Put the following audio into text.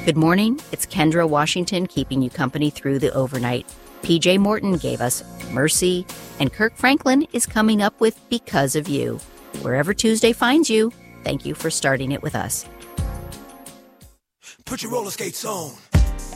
Good morning, it's Kendra Washington keeping you company through the overnight. PJ Morton gave us Mercy, and Kirk Franklin is coming up with Because of You. Wherever Tuesday finds you, thank you for starting it with us. Put your roller skates on.